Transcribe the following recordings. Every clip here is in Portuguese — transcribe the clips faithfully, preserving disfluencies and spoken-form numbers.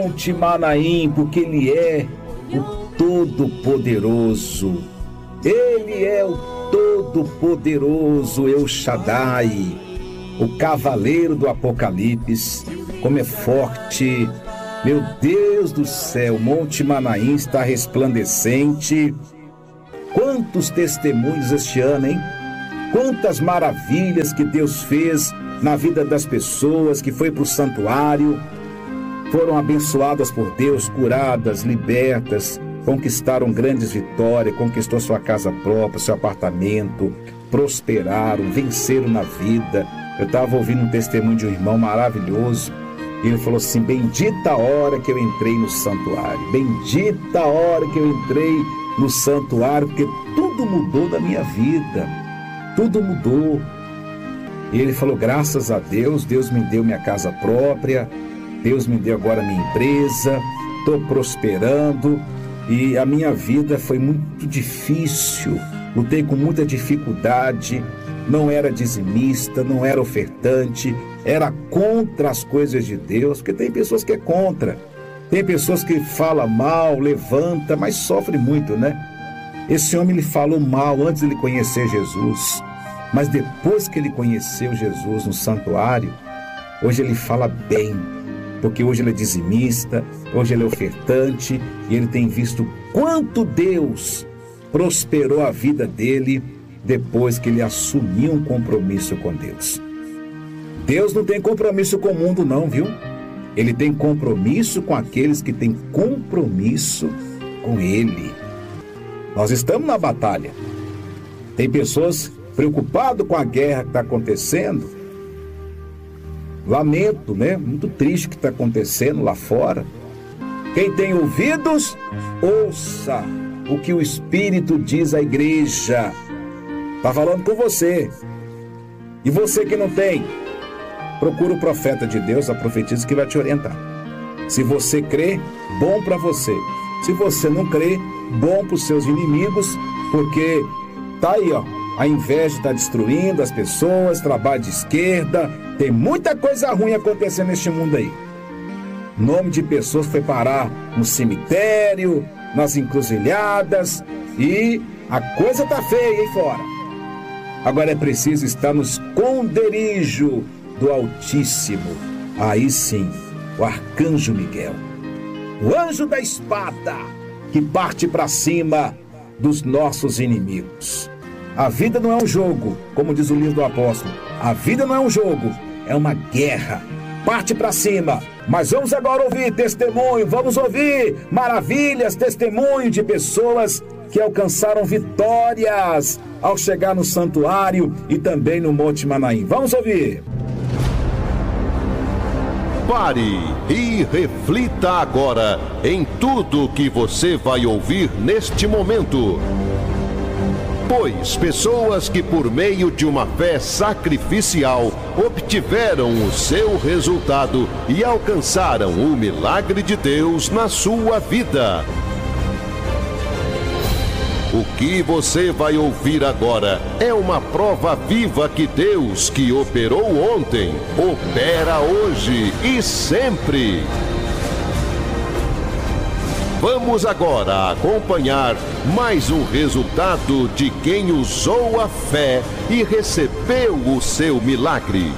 Monte Manaim, porque Ele é o Todo-Poderoso. Ele é o Todo-Poderoso, El Shaddai, o Cavaleiro do Apocalipse. Como é forte, meu Deus do céu, Monte Manaim está resplandecente. Quantos testemunhos este ano, hein? Quantas maravilhas que Deus fez na vida das pessoas que foi para o santuário, foram abençoadas por Deus, curadas, libertas, conquistaram grandes vitórias, conquistou sua casa própria, seu apartamento, prosperaram, venceram na vida. Eu estava ouvindo um testemunho de um irmão maravilhoso, e ele falou assim: bendita a hora que eu entrei no santuário, bendita a hora que eu entrei no santuário, porque tudo mudou da minha vida, tudo mudou. E ele falou: graças a Deus, Deus me deu minha casa própria, Deus me deu agora minha empresa, estou prosperando, e a minha vida foi muito difícil, lutei com muita dificuldade, não era dizimista, não era ofertante, era contra as coisas de Deus, porque tem pessoas que é contra, tem pessoas que falam mal, levanta, mas sofre muito, né? Esse homem, ele falou mal antes de ele conhecer Jesus, mas depois que ele conheceu Jesus no santuário, hoje ele fala bem, porque hoje ele é dizimista, hoje ele é ofertante, e ele tem visto quanto Deus prosperou a vida dele depois que ele assumiu um compromisso com Deus. Deus não tem compromisso com o mundo não, viu? Ele tem compromisso com aqueles que têm compromisso com Ele. Nós estamos na batalha. Tem pessoas preocupadas com a guerra que está acontecendo. Lamento, né? Muito triste o que está acontecendo lá fora. Quem tem ouvidos, ouça o que o Espírito diz à igreja. Está falando com você. E você que não tem, procura o profeta de Deus, a profetisa, que vai te orientar. Se você crê, bom para você. Se você não crê, bom para os seus inimigos, porque tá aí, ó, a inveja está destruindo as pessoas, trabalho de esquerda, tem muita coisa ruim acontecendo neste mundo aí. Nome de pessoas foi parar no cemitério, nas encruzilhadas, e a coisa tá feia aí fora. Agora é preciso estar no esconderijo do Altíssimo. Aí sim, o Arcanjo Miguel, o anjo da espada, que parte para cima dos nossos inimigos. A vida não é um jogo, como diz o livro do apóstolo. A vida não é um jogo, é uma guerra. Parte para cima. Mas vamos agora ouvir testemunho, vamos ouvir maravilhas, testemunho de pessoas que alcançaram vitórias ao chegar no santuário e também no Monte Manaim. Vamos ouvir. Pare e reflita agora em tudo que você vai ouvir neste momento. Pois pessoas que por meio de uma fé sacrificial obtiveram o seu resultado e alcançaram o milagre de Deus na sua vida. O que você vai ouvir agora é uma prova viva que Deus, que operou ontem, opera hoje e sempre. Vamos agora acompanhar mais um resultado de quem usou a fé e recebeu o seu milagre.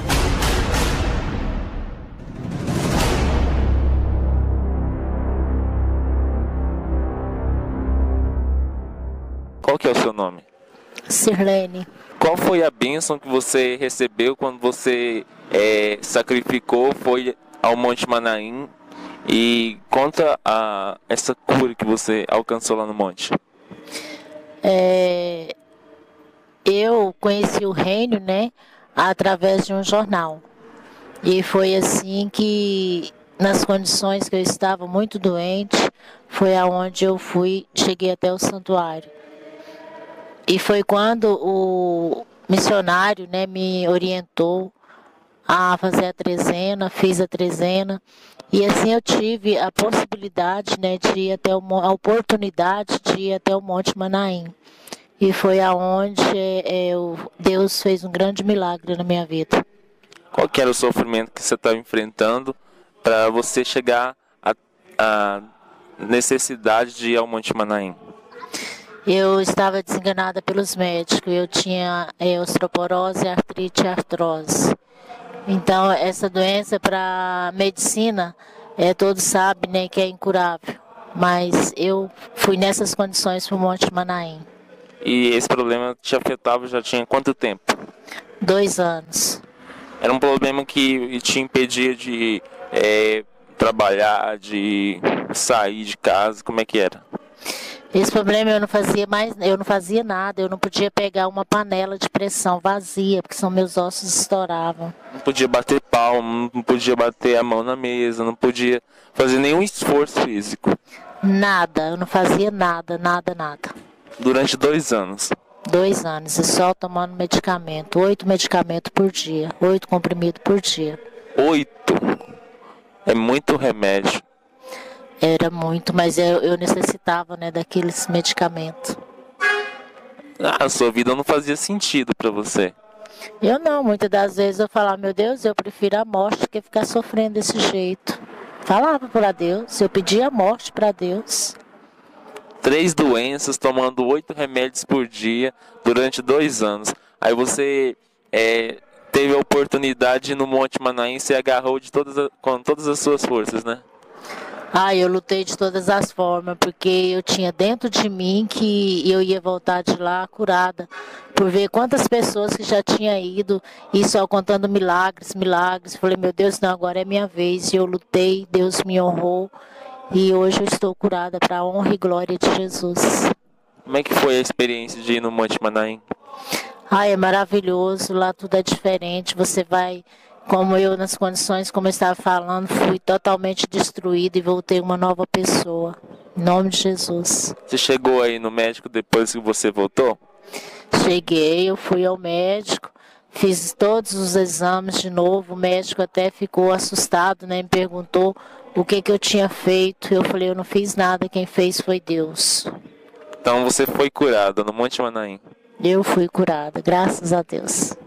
Qual que é o seu nome? Sirlene. Qual foi a bênção que você recebeu quando você é, sacrificou, foi ao Monte Manaim? E conta a, essa cura que você alcançou lá no monte. É, eu conheci o reino, né, através de um jornal. E foi assim que, nas condições que eu estava muito doente, foi aonde eu fui, cheguei até o santuário. E foi quando o missionário, né, me orientou a fazer a trezena, fiz a trezena. E assim eu tive a possibilidade, né, de ir até o, a oportunidade de ir até o Monte Manaim. E foi aonde é, eu, Deus fez um grande milagre na minha vida. Qual que era o sofrimento que você estava enfrentando para você chegar a, a necessidade de ir ao Monte Manaim? Eu estava desenganada pelos médicos, eu tinha é, osteoporose, artrite e artrose. Então, essa doença, para medicina, é, todos sabem, né, que é incurável. Mas eu fui nessas condições para o Monte Manaim. E esse problema te afetava já tinha quanto tempo? Dois anos. Era um problema que te impedia de é, trabalhar, de sair de casa, como é que era? Esse problema eu não fazia mais, eu não fazia nada, eu não podia pegar uma panela de pressão vazia, porque senão meus ossos estouravam. Não podia bater palma, não podia bater a mão na mesa, não podia fazer nenhum esforço físico. Nada, eu não fazia nada, nada, nada. Durante dois anos? Dois anos, e só tomando medicamento, oito medicamentos por dia, oito comprimidos por dia. Oito? É muito remédio. Era muito, mas eu, eu necessitava, né, daqueles medicamentos. Ah, a sua vida não fazia sentido para você. Eu não, muitas das vezes eu falava, meu Deus, eu prefiro a morte do que ficar sofrendo desse jeito. Falava para Deus, eu pedia a morte para Deus. Três doenças, tomando oito remédios por dia durante dois anos. Aí você é, teve a oportunidade no Monte Manaim e se agarrou de todas a, com todas as suas forças, né? Ah, eu lutei de todas as formas, porque eu tinha dentro de mim que eu ia voltar de lá curada, por ver quantas pessoas que já tinham ido e só contando milagres, milagres. Falei, meu Deus, não, agora é minha vez. E eu lutei, Deus me honrou e hoje eu estou curada para a honra e glória de Jesus. Como é que foi a experiência de ir no Monte Manaim? Ah, é maravilhoso, lá tudo é diferente, você vai... Como eu, nas condições, como eu estava falando, fui totalmente destruída e voltei uma nova pessoa. Em nome de Jesus. Você chegou aí no médico depois que você voltou? Cheguei, eu fui ao médico, fiz todos os exames de novo. O médico até ficou assustado, né? Me perguntou o que, que eu tinha feito. Eu falei, eu não fiz nada, quem fez foi Deus. Então você foi curada no Monte Manaim? Eu fui curada, graças a Deus.